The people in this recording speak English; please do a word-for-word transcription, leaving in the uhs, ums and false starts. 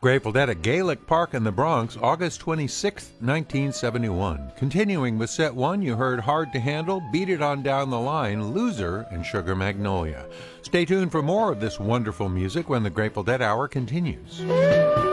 Grateful Dead at Gaelic Park in the Bronx, August twenty-sixth, nineteen seventy-one. Continuing with set one, you heard Hard to Handle, Beat It On Down the Line, Loser, and Sugar Magnolia. Stay tuned for more of this wonderful music when the Grateful Dead Hour continues.